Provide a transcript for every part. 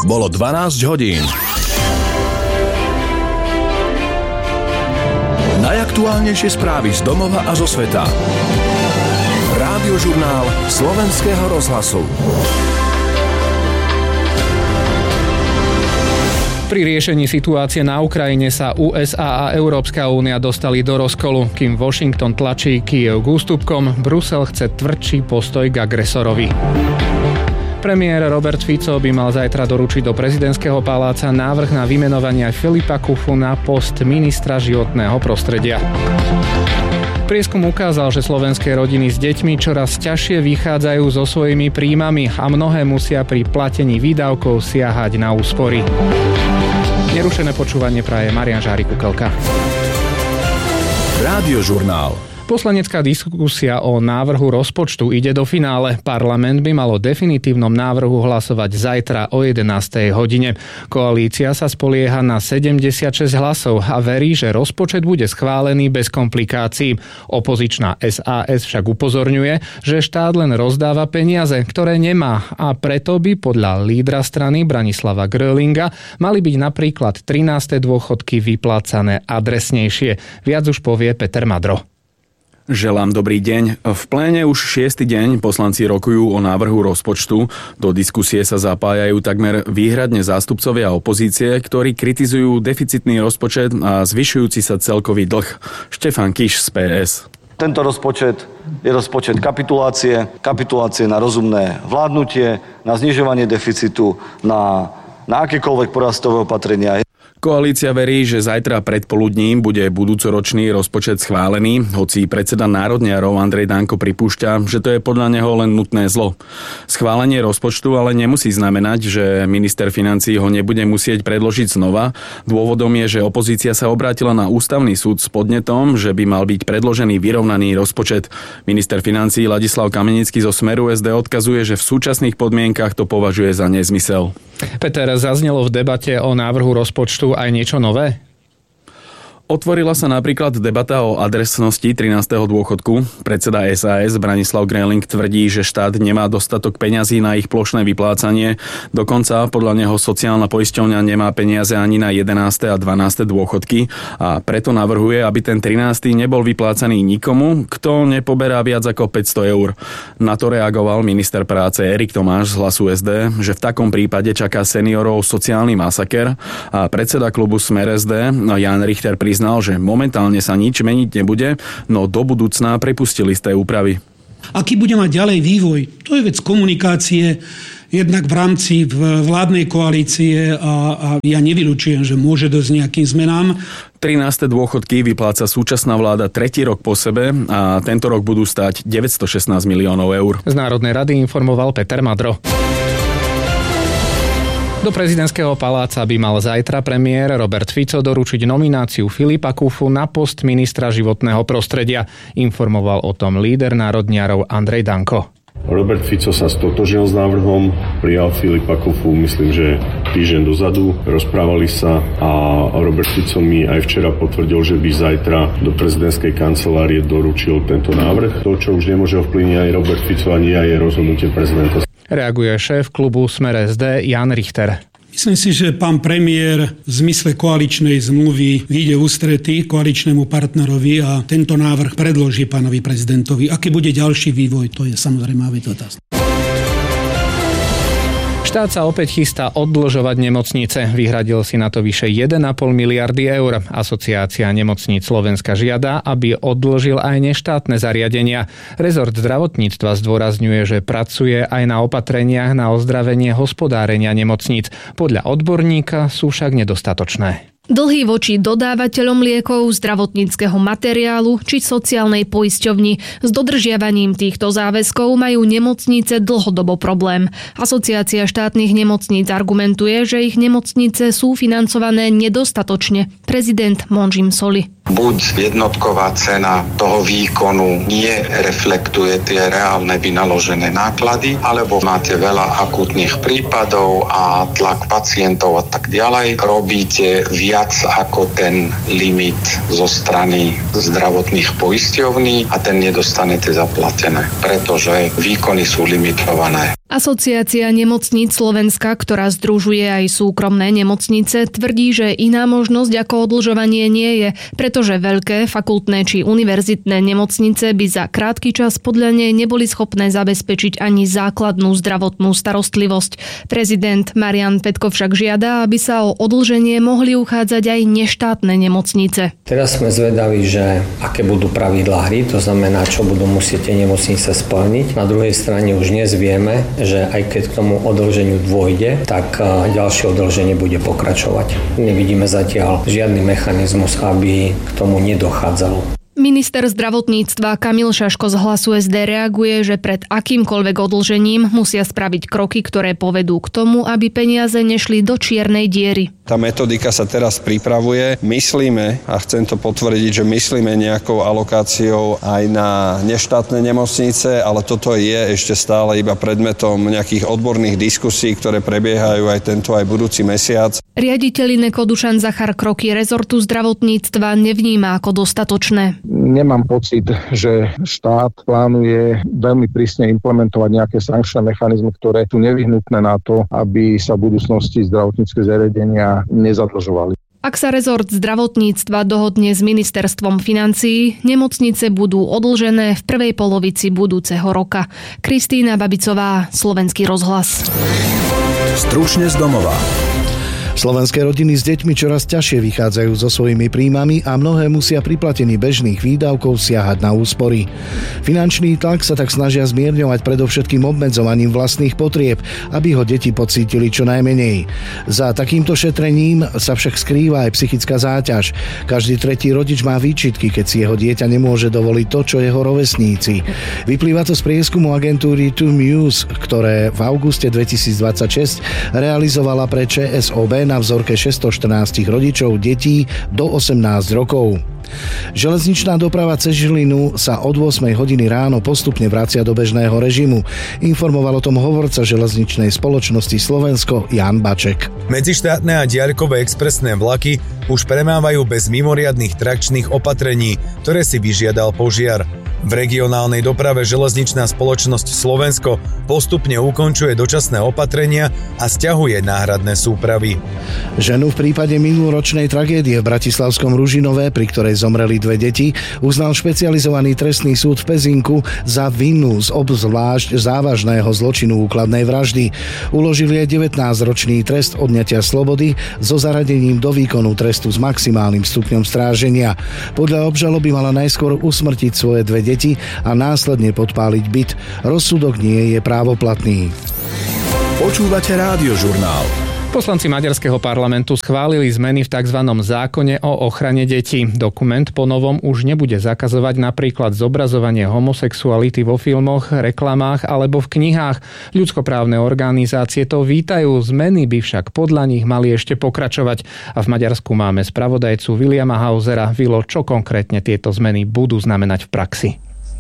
Bolo 12 hodín. Najaktuálnejšie správy z domova a zo sveta. Rádiožurnál Slovenského rozhlasu. Pri riešení situácie na Ukrajine sa USA a Európska únia dostali do rozkolu. Kým Washington tlačí Kyjev k ústupkom, Brusel chce tvrdší postoj k agresorovi. Premiér Robert Fico by mal zajtra doručiť do prezidentského paláca návrh na vymenovanie Filipa Kufu na post ministra životného prostredia. Prieskum ukázal, že slovenské rodiny s deťmi čoraz ťažšie vychádzajú so svojimi príjmami a mnohé musia pri platení výdavkov siahať na úspory. Nerušené počúvanie praje Marián Žárik-Kukelka. Rádiožurnál. Poslanecká diskusia o návrhu rozpočtu ide do finále. Parlament by mal o definitívnom návrhu hlasovať zajtra o 11. hodine. Koalícia sa spolieha na 76 hlasov a verí, že rozpočet bude schválený bez komplikácií. Opozičná SAS však upozorňuje, že štát len rozdáva peniaze, ktoré nemá, a preto by podľa lídra strany Branislava Gröhlinga mali byť napríklad 13. dôchodky vyplácané adresnejšie. Viac už povie Peter Madro. Želám dobrý deň. V pléne už 6. deň poslanci rokujú o návrhu rozpočtu. Do diskusie sa zapájajú takmer výhradne zástupcovia opozície, ktorí kritizujú deficitný rozpočet a zvyšujúci sa celkový dlh. Štefan Kiš z PS. Tento rozpočet je rozpočet kapitulácie na rozumné vládnutie, na znižovanie deficitu, na akékoľvek porastové opatrenia. Koalícia verí, že zajtra predpoludním bude budúcoročný rozpočet schválený, hoci predseda národniarov Andrej Danko pripúšťa, že to je podľa neho len nutné zlo. Schválenie rozpočtu ale nemusí znamenať, že minister financií ho nebude musieť predložiť znova. Dôvodom je, že opozícia sa obrátila na ústavný súd s podnetom, že by mal byť predložený vyrovnaný rozpočet. Minister financií Ladislav Kamenický zo Smeru SD odkazuje, že v súčasných podmienkach to považuje za nezmysel. Peter, zaznelo v debate o návrhu rozpočtu aj niečo nové? Otvorila sa napríklad debata o adresnosti 13. dôchodku. Predseda SAS Branislav Gröhling tvrdí, že štát nemá dostatok peňazí na ich plošné vyplácanie. Dokonca podľa neho sociálna poisťovňa nemá peniaze ani na 11. a 12. dôchodky a preto navrhuje, aby ten 13. nebol vyplácaný nikomu, kto nepoberá viac ako 500 eur. Na to reagoval minister práce Erik Tomáš z Hlasu SD, že v takom prípade čaká seniorov sociálny masaker, a predseda klubu Smer SD Jan Richter priznal, že momentálne sa nič meniť nebude, no do budúcna prepustil isté úpravy. Aký bude mať ďalej vývoj? To je vec komunikácie, jednak v rámci vládnej koalície a ja nevylučujem, že môže dosť nejakým zmenám. 13. dôchodky vypláca súčasná vláda 3. rok po sebe a tento rok budú stáť 916 miliónov eur. Z Národnej rady informoval Peter Madro. Do prezidentského paláca by mal zajtra premiér Robert Fico doručiť nomináciu Filipa Kufu na post ministra životného prostredia. Informoval o tom líder národniarov Andrej Danko. Robert Fico sa stotožnil s návrhom, prijal Filipa Kufu, myslím, že týždeň dozadu. Rozprávali sa a Robert Fico mi aj včera potvrdil, že by zajtra do prezidentskej kancelárie doručil tento návrh. To, čo už nemôže ovplyvniť aj Robert Fico ani ja, je rozhodnutie prezidenta. Reaguje šéf klubu Smer SD Jan Richter. Myslím si, že pán premiér v zmysle koaličnej zmluvy vyjde v ústrety koaličnému partnerovi a tento návrh predloží pánovi prezidentovi. Aký bude ďalší vývoj, to je samozrejme otázka. Štát sa opäť chystá oddlžovať nemocnice. Vyhradil si na to vyše 1,5 miliardy eur. Asociácia nemocníc Slovenska žiada, aby oddlžil aj neštátne zariadenia. Rezort zdravotníctva zdôrazňuje, že pracuje aj na opatreniach na ozdravenie hospodárenia nemocníc. Podľa odborníka sú však nedostatočné. Dlhy voči dodávateľom liekov, zdravotníckeho materiálu či sociálnej poisťovni. S dodržiavaním týchto záväzkov majú nemocnice dlhodobo problém. Asociácia štátnych nemocníc argumentuje, že ich nemocnice sú financované nedostatočne. Prezident Monžim Soli. Buď jednotková cena toho výkonu nie reflektuje tie reálne vynaložené náklady, alebo máte veľa akútnych prípadov a tlak pacientov a tak ďalej. Robíte viac ako ten limit zo strany zdravotných poisťovní a ten nedostanete zaplatené, pretože výkony sú limitované. Asociácia nemocníc Slovenska, ktorá združuje aj súkromné nemocnice, tvrdí, že iná možnosť ako odlžovanie nie je, pretože veľké fakultné či univerzitné nemocnice by za krátky čas podľa nej neboli schopné zabezpečiť ani základnú zdravotnú starostlivosť. Prezident Marian Petko však žiada, aby sa o odlženie mohli uchádzať aj neštátne nemocnice. Teraz sme zvedaví, že aké budú pravidlá hry, to znamená, čo budú musieť tie nemocnice splniť. Na druhej strane už dnes vieme, že aj keď k tomu odlženiu dôjde, tak ďalšie odlženie bude pokračovať. Nevidíme zatiaľ žiadny mechanizmus, aby k tomu nedochádzalo. Minister zdravotníctva Kamil Šaško z Hlasu SD reaguje, že pred akýmkoľvek odlžením musia spraviť kroky, ktoré povedú k tomu, aby peniaze nešli do čiernej diery. Tá metodika sa teraz pripravuje. Myslíme, a chcem to potvrdiť, že myslíme nejakou alokáciou aj na neštátne nemocnice, ale toto je ešte stále iba predmetom nejakých odborných diskusí, ktoré prebiehajú aj tento, aj budúci mesiac. Riaditeľ INECO Dušan Zachar kroky rezortu zdravotníctva nevníma ako dostatočné. Nemám pocit, že štát plánuje veľmi prísne implementovať nejaké sankčné mechanizmy, ktoré sú nevyhnutné na to, aby sa v budúcnosti zdravotnícke zariadenia nezadlžovali. Ak sa rezort zdravotníctva dohodne s ministerstvom financií, nemocnice budú odlžené v prvej polovici budúceho roka. Kristína Babicová, Slovenský rozhlas. Stručne z domova. Slovenské rodiny s deťmi čoraz ťažšie vychádzajú so svojimi príjmami a mnohé musia pri platení bežných výdavkov siahať na úspory. Finančný tlak sa tak snažia zmierňovať predovšetkým obmedzovaním vlastných potrieb, aby ho deti pocítili čo najmenej. Za takýmto šetrením sa však skrýva aj psychická záťaž. Každý tretí rodič má výčitky, keď si jeho dieťa nemôže dovoliť to, čo jeho rovesníci. Vyplýva to z prieskumu agentúry 2Muse, ktoré v auguste 2026 realizovala pre ČSOB na vzorke 614 rodičov detí do 18 rokov. Železničná doprava cez Žilinu sa od 8 hodiny ráno postupne vracia do bežného režimu. Informoval o tom hovorca železničnej spoločnosti Slovensko Jan Baček. Medzištátne a diaľkové expresné vlaky už premávajú bez mimoriadnych trakčných opatrení, ktoré si vyžiadal požiar. V regionálnej doprave železničná spoločnosť Slovensko postupne ukončuje dočasné opatrenia a sťahuje náhradné súpravy. Ženu v prípade minuloročnej tragédie v bratislavskom Ružinove, pri ktorej zomreli 2 deti, uznal špecializovaný trestný súd v Pezinku za vinu z obzvlášť závažného zločinu úkladnej vraždy. Uložili aj 19-ročný trest odňatia slobody so zaradením do výkonu trestu s maximálnym stupňom stráženia. Podľa obžaloby mala najskôr usmrtiť svoje 2 deti a následne podpáliť byt. Rozsudok nie je právoplatný. Počúvate Rádiožurnál. Poslanci maďarského parlamentu schválili zmeny v tzv. Zákone o ochrane detí. Dokument po novom už nebude zakazovať napríklad zobrazovanie homosexuality vo filmoch, reklamách alebo v knihách. Ľudskoprávne organizácie to vítajú, zmeny by však podľa nich mali ešte pokračovať. A v Maďarsku máme spravodajcu Williama Hausera. Vilo, čo konkrétne tieto zmeny budú znamenať v praxi?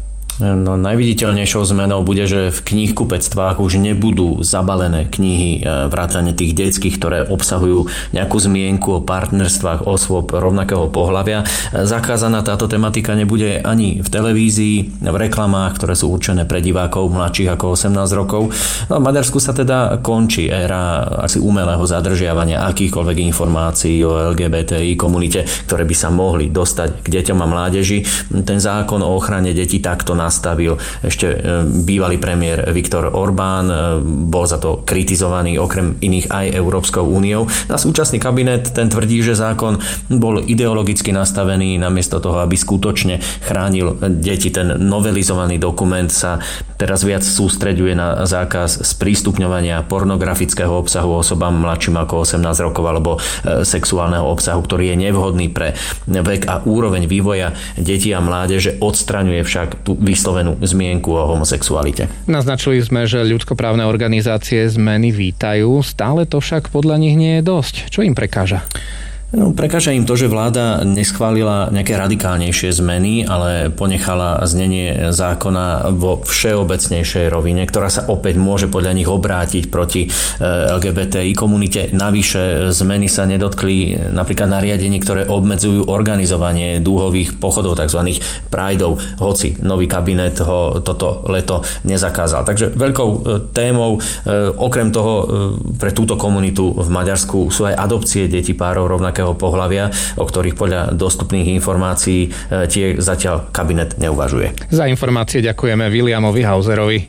No, najviditeľnejšou zmenou bude, že v knihkupectvách už nebudú zabalené knihy vrátane tých detských, ktoré obsahujú nejakú zmienku o partnerstvách osôb rovnakého pohlavia. Zakázaná táto tematika nebude ani v televízii, v reklamách, ktoré sú určené pre divákov mladších ako 18 rokov. No, v Maďarsku sa teda končí éra asi umelého zadržiavania akýchkoľvek informácií o LGBTI komunite, ktoré by sa mohli dostať k deťom a mládeži. Ten zákon o ochrane detí takto nastavil ešte bývalý premiér Viktor Orbán, bol za to kritizovaný okrem iných aj Európskou úniou. A súčasný kabinet ten tvrdí, že zákon bol ideologicky nastavený namiesto toho, aby skutočne chránil deti. Ten novelizovaný dokument sa teraz viac sústreďuje na zákaz sprístupňovania pornografického obsahu osobám mladším ako 18 rokov alebo sexuálneho obsahu, ktorý je nevhodný pre vek a úroveň vývoja detí a mládeže, odstraňuje však tú vyslovenú zmienku o homosexualite. Naznačili sme, že ľudskoprávne organizácie zmeny vítajú, stále to však podľa nich nie je dosť. Čo im prekáža? No, prekáža im to, že vláda neschválila nejaké radikálnejšie zmeny, ale ponechala znenie zákona vo všeobecnejšej rovine, ktorá sa opäť môže podľa nich obrátiť proti LGBTI komunite. Navyše zmeny sa nedotkli napríklad nariadení, ktoré obmedzujú organizovanie dúhových pochodov, tzv. Prideov, hoci nový kabinet ho toto leto nezakázal. Takže veľkou témou, okrem toho pre túto komunitu v Maďarsku sú aj adopcie detí párov rovnakého pohlavia, o ktorých podľa dostupných informácií tie zatiaľ kabinet neuvažuje. Za informácie ďakujeme Williamovi Hauserovi.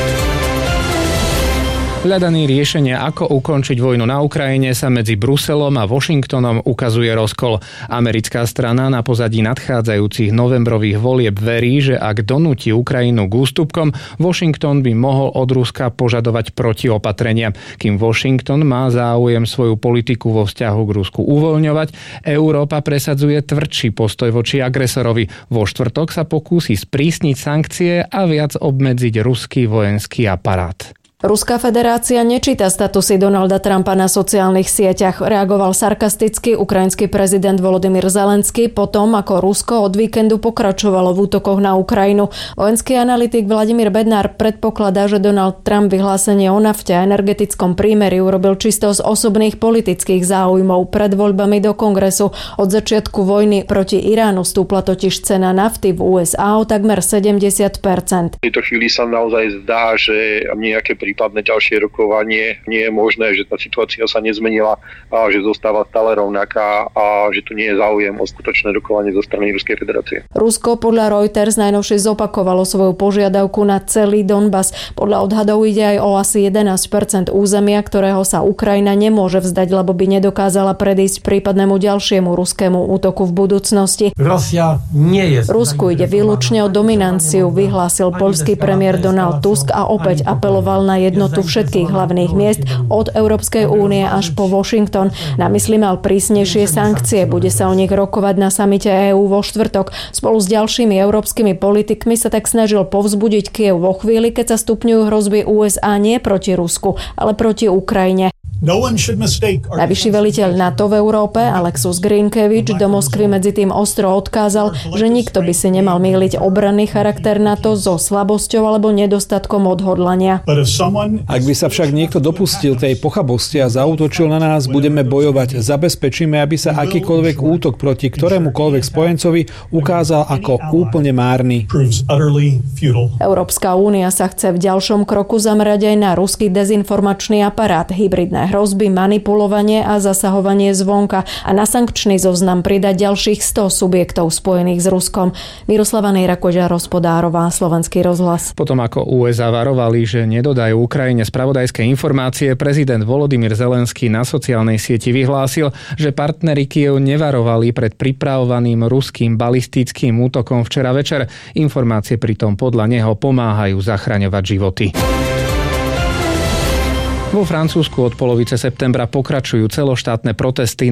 Hľadaní riešenia, ako ukončiť vojnu na Ukrajine, sa medzi Bruselom a Washingtonom ukazuje rozkol. Americká strana na pozadí nadchádzajúcich novembrových volieb verí, že ak donúti Ukrajinu k ústupkom, Washington by mohol od Ruska požadovať protiopatrenia. Kým Washington má záujem svoju politiku vo vzťahu k Rusku uvoľňovať, Európa presadzuje tvrdší postoj voči agresorovi. Vo štvrtok sa pokúsi sprísniť sankcie a viac obmedziť ruský vojenský aparát. Ruská federácia nečíta statusy Donalda Trumpa na sociálnych sieťach. Reagoval sarkasticky ukrajinský prezident Volodymyr Zelenský po tom, ako Rusko od víkendu pokračovalo v útokoch na Ukrajinu. Vojenský analytik Vladimír Bednár predpokladá, že Donald Trump vyhlásenie o nafte a energetickom prímeri urobil čisto z osobných politických záujmov pred voľbami do kongresu. Od začiatku vojny proti Iránu stúpla totiž cena nafty v USA o takmer 70%. V tejto chvíli sa naozaj zdá, že nejaké prípadné ďalšie rokovanie nie je možné, že tá situácia sa nezmenila a že zostáva stále rovnaká a že tu nie je záujem o skutočné rokovanie zo strany Ruskej federácie. Rusko podľa Reuters najnovšie zopakovalo svoju požiadavku na celý Donbas. Podľa odhadov ide aj o asi 11% územia, ktorého sa Ukrajina nemôže vzdať, lebo by nedokázala predísť prípadnému ďalšiemu ruskému útoku v budúcnosti. Rusku ide výlučne o dominanciu, vyhlásil poľský premiér Donald Tusk a opäť apeloval na jednotu všetkých hlavných miest od Európskej únie až po Washington. Na mysli mal prísnejšie sankcie. Bude sa o nich rokovať na samite EÚ vo štvrtok. Spolu s ďalšími európskymi politikmi sa tak snažil povzbudiť Kyjev vo chvíli, keď sa stupňujú hrozby USA nie proti Rusku, ale proti Ukrajine. Najvyšší veliteľ NATO v Európe Alexus Grinkevič do Moskvy medzi tým ostro odkázal, že nikto by si nemal mýliť obranný charakter NATO so slabosťou alebo nedostatkom odhodlania. Ak by sa však niekto dopustil tej pochabosti a zaútočil na nás, budeme bojovať. Zabezpečíme, aby sa akýkoľvek útok proti ktorémukoľvek spojencovi ukázal ako úplne márny. Európska únia sa chce v ďalšom kroku zamerať aj na ruský dezinformačný aparát, hybridné hrozby, manipulovanie a zasahovanie zvonka a na sankčný zoznam pridať ďalších 100 subjektov spojených s Ruskom. Miroslava Nejrakoža-Rospodárová, Slovenský rozhlas. Potom ako USA varovali, že nedodajú Ukrajine spravodajské informácie, prezident Volodymyr Zelenský na sociálnej sieti vyhlásil, že partneri Kyjev nevarovali pred pripravovaným ruským balistickým útokom včera večer. Informácie pritom podľa neho pomáhajú zachraňovať životy. Vo Francúzsku od polovice septembra pokračujú celoštátne protesty